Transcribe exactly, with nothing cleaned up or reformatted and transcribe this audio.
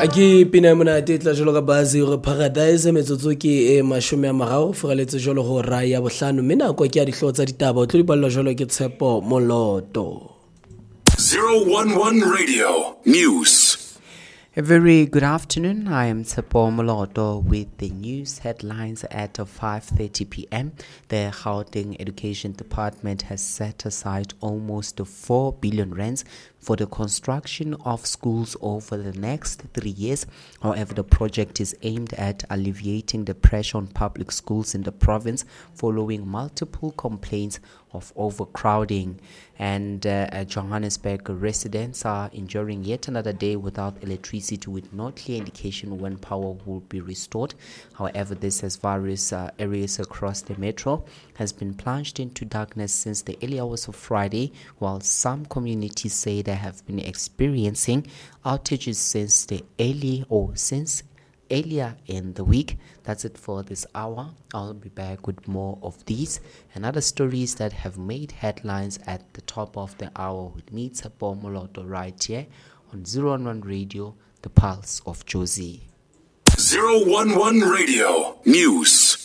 Aki pina mona titla jolo ka bazi re paradise metsotso ke e mashome a mararo foreletse jolo ho raya bohlano mena kwa ke a dihlo tsa ditaba o tlo di balla jolo ke Tshepo Moloto. zero one one Radio News. A very good afternoon. I am Tshepo Moloto with the news headlines at five thirty p.m. The Gauteng Education Department has set aside almost four billion rands for the construction of schools over the next three years. However, the project is aimed at alleviating the pressure on public schools in the province following multiple complaints of overcrowding. And uh, Johannesburg residents are enduring yet another day without electricity with no clear indication when power will be restored. However, this as various uh, areas across the metro has been plunged into darkness since the early hours of Friday, while some communities say they have been experiencing outages since the early or since earlier in the week. That's it for this hour. I'll be back with more of these and other stories that have made headlines at the top of the hour with me, Tshepo Moloto, right here on zero one one Radio, the Pulse of Jozi. zero one one Radio News.